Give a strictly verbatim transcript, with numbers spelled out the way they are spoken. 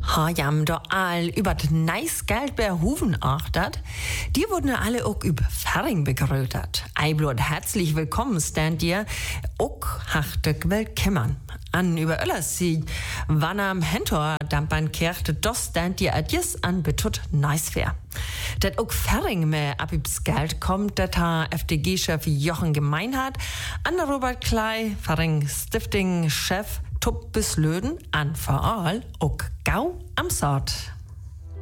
ha jam da all über das nice Geld bei Hufen achtet. Die wurden alle auch über Ferring begrötet. Eiblot herzlich willkommen, stand dir auch hachtig willkommen. An über Öllers sie, wann am Hentor dampan kehrte das stand dir adjes an betut nice fair. Dat auch Ferring mehr ab übers Geld kommt, dat ha F D G-Chef Jochen Gemeinhardt, an Robert Klei, Ferring Stifting-Chef Tupp bis Löden, an vor allem auch Gau am Sort.